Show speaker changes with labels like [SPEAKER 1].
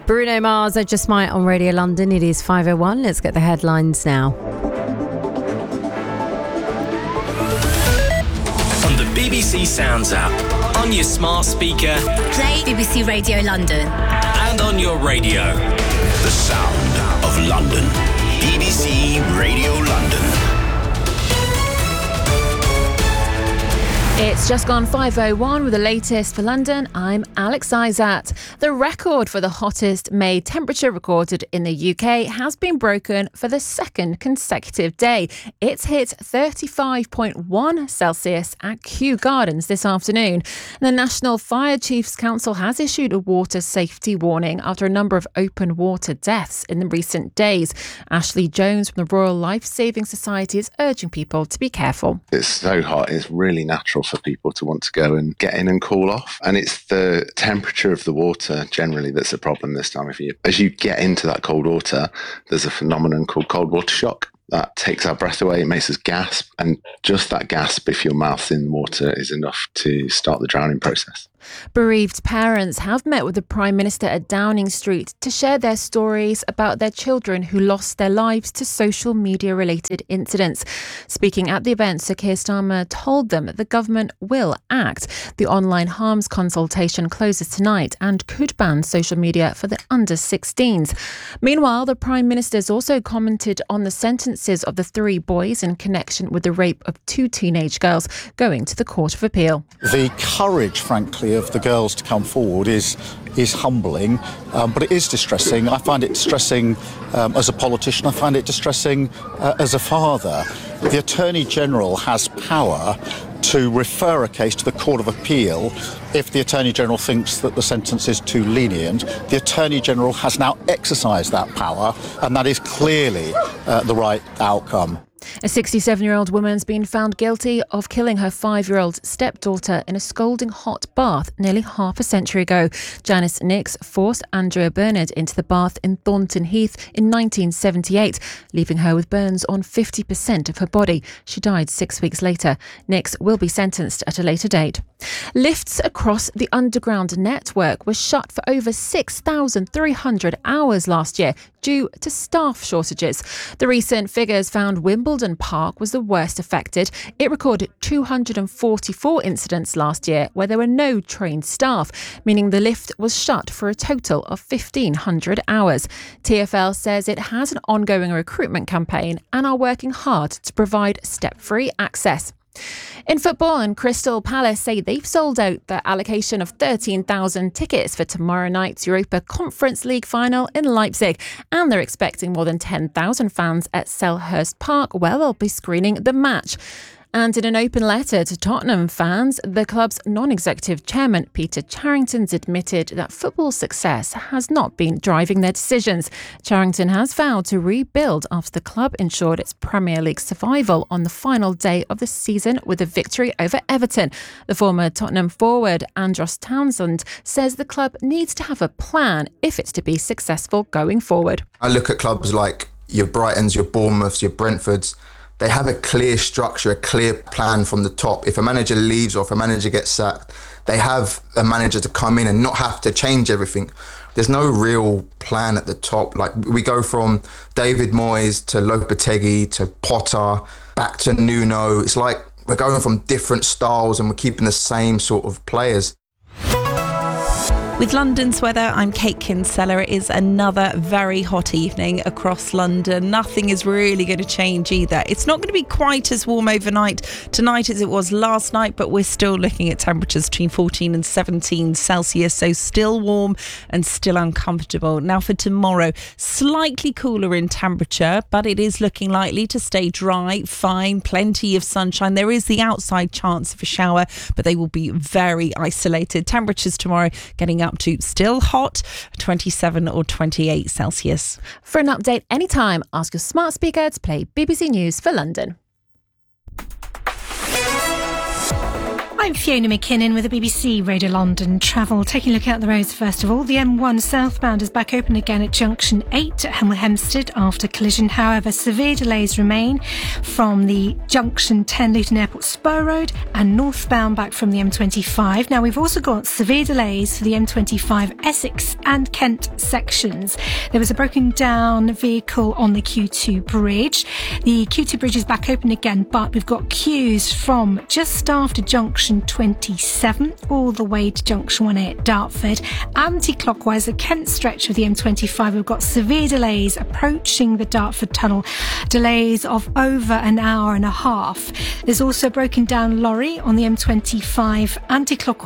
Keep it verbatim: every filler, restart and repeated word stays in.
[SPEAKER 1] Bruno Mars, I Just Might on Radio London. It is five oh one. Let's get the headlines now.
[SPEAKER 2] On the B B C Sounds app, on your smart speaker,
[SPEAKER 3] play B B C Radio London,
[SPEAKER 2] and on your radio.
[SPEAKER 4] The sound of London. B B C Radio London.
[SPEAKER 5] It's just gone five oh one with the latest for London. I'm Alex Isaac. The record for the hottest May temperature recorded in the U K has been broken for the second consecutive day. It's hit thirty-five point one Celsius at Kew Gardens this afternoon. The National Fire Chiefs Council has issued a water safety warning after a number of open water deaths in the recent days. Ashley Jones from the Royal Life Saving Society is urging people to be careful.
[SPEAKER 6] It's so hot, it's really natural for people to want to go and get in and cool off. And it's the temperature of the water generally that's a problem this time of year. As you get into that cold water, there's a phenomenon called cold water shock. That takes our breath away, it makes us gasp. And just that gasp, if your mouth's in water, is enough to start the drowning process.
[SPEAKER 5] Bereaved parents have met with the Prime Minister at Downing Street to share their stories about their children who lost their lives to social media-related incidents. Speaking at the event, Sir Keir Starmer told them that the government will act. The online harms consultation closes tonight and could ban social media for the under sixteens. Meanwhile, the Prime Minister has also commented on the sentences of the three boys in connection with the rape of two teenage girls going to the Court of Appeal.
[SPEAKER 7] The courage, frankly, of the girls to come forward is is humbling, um, but it is distressing. I find it distressing um, as a politician. I find it distressing uh, as a father. The Attorney General has power to refer a case to the Court of Appeal if the Attorney General thinks that the sentence is too lenient. The Attorney General has now exercised that power, and that is clearly uh, the right outcome.
[SPEAKER 5] A sixty-seven-year-old woman's been found guilty of killing her five-year-old stepdaughter in a scalding hot bath nearly half a century ago. Janice Nix forced Andrea Bernard into the bath in Thornton Heath in nineteen seventy-eight, leaving her with burns on fifty percent of her body. She died six weeks later. Nix will be sentenced at a later date. Lifts across the underground network were shut for over six thousand three hundred hours last year due to staff shortages. The recent figures found Wimbledon Park was the worst affected. It recorded two hundred forty-four incidents last year where there were no trained staff, meaning the lift was shut for a total of fifteen hundred hours. T F L says it has an ongoing recruitment campaign and are working hard to provide step-free access. In football, and Crystal Palace say they've sold out their allocation of thirteen thousand tickets for tomorrow night's Europa Conference League final in Leipzig, and they're expecting more than ten thousand fans at Selhurst Park, where they'll be screening the match. And in an open letter to Tottenham fans, the club's non-executive chairman, Peter Charrington's admitted that football success has not been driving their decisions. Charrington has vowed to rebuild after the club ensured its Premier League survival on the final day of the season with a victory over Everton. The former Tottenham forward, Andros Townsend, says the club needs to have a plan if it's to be successful going forward.
[SPEAKER 8] I look at clubs like your Brightons, your Bournemouths, your Brentfords. They have a clear structure, a clear plan from the top. If a manager leaves or if a manager gets sacked, they have a manager to come in and not have to change everything. There's no real plan at the top. Like, we go from David Moyes to Lopetegui to Potter, back to Nuno. It's like we're going from different styles and we're keeping the same sort of players.
[SPEAKER 9] With London's weather, I'm Kate Kinsella. It is another very hot evening across London. Nothing is really going to change either. It's not going to be quite as warm overnight tonight as it was last night, but we're still looking at temperatures between fourteen and seventeen Celsius, so still warm and still uncomfortable. Now for tomorrow, slightly cooler in temperature, but it is looking likely to stay dry, fine, plenty of sunshine. There is the outside chance of a shower, but they will be very isolated. Temperatures tomorrow getting up to still hot, twenty-seven or twenty-eight Celsius.
[SPEAKER 5] For an update anytime, ask your smart speaker to play B B C News for London.
[SPEAKER 10] I'm Fiona McKinnon with the B B C Radio London Travel. Taking a look out the roads first of all. The M one southbound is back open again at junction eight at Hemel Hempstead after collision. However, severe delays remain from the junction ten Luton Airport Spur Road and northbound back from the M twenty-five. Now we've also got severe delays for the M twenty-five Essex and Kent sections. There was a broken down vehicle on the Q two bridge. The Q two bridge is back open again, but we've got queues from just after junction twenty-seven all the way to junction one A at Dartford. Anti-clockwise, the Kent stretch of the M twenty-five, we've got severe delays approaching the Dartford tunnel, delays of over an hour and a half. There's also a broken down lorry on the M twenty-five anti-clockwise